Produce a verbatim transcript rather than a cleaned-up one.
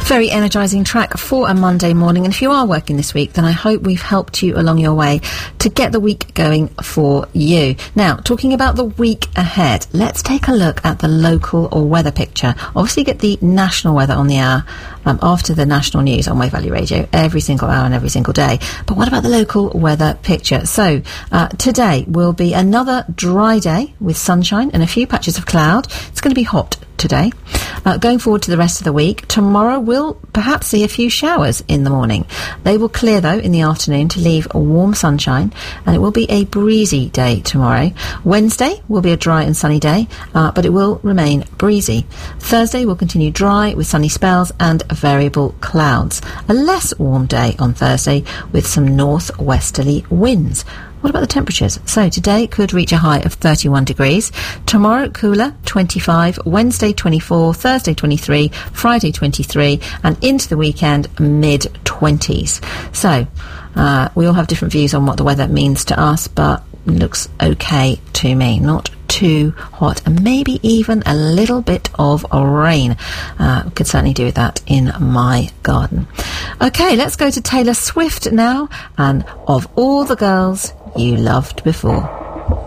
Very energising track for a Monday morning, and if you are working this week, then I hope we've helped you along your way to get the week going for you. Now, talking about the week ahead, let's take a look at the local or weather picture. Obviously get the national weather on the hour um, after the national news on Wave Valley Radio every single hour and every single day. But what about the local weather picture? So uh, today will be another dry day with sunshine and a few patches of cloud. It's going to be hot today. Uh, going forward to the rest of the week, tomorrow we'll perhaps see a few showers in the morning. They will clear, though, in the afternoon to leave a warm sunshine, and it will be a breezy day tomorrow. Wednesday will be a dry and sunny day, uh, but it will remain breezy. Thursday will continue dry with sunny spells and variable clouds. A less warm day on Thursday with some northwesterly winds. What about the temperatures? So today could reach a high of thirty-one degrees. Tomorrow cooler, twenty-five. Wednesday twenty-four. Thursday twenty-three. Friday twenty-three. And into the weekend mid twenties. So uh, we all have different views on what the weather means to us, but looks okay to me. Not too hot, and maybe even a little bit of rain. Uh, could certainly do that in my garden. Okay, let's go to Taylor Swift now, and Of All the Girls You Loved Before.